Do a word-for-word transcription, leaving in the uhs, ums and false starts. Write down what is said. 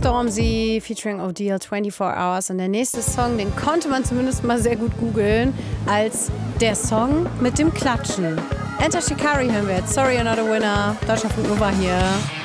Stormzy featuring Odile vierundzwanzig Hours. Und der nächste Song, den konnte man zumindest mal sehr gut googeln, als der Song mit dem Klatschen. Enter Shikari hören wir jetzt. Sorry, You're Not a Winner. Deutschlandfunk Nova hier.